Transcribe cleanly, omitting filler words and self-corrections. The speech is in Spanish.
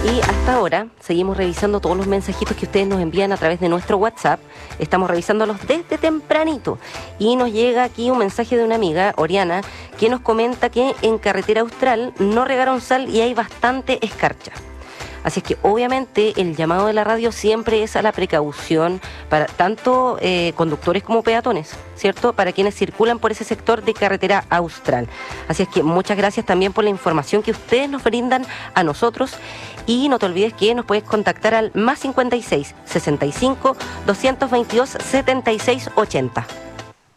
Y hasta ahora seguimos revisando todos los mensajitos que ustedes nos envían a través de nuestro WhatsApp. Estamos revisándolos desde tempranito. Y nos llega aquí un mensaje de una amiga, Oriana, que nos comenta que en Carretera Austral no regaron sal y hay bastante escarcha. Así es que obviamente el llamado de la radio siempre es a la precaución para tanto conductores como peatones, ¿cierto? Para quienes circulan por ese sector de Carretera Austral. Así es que muchas gracias también por la información que ustedes nos brindan a nosotros. Y no te olvides que nos puedes contactar al +56 65 222 76 80.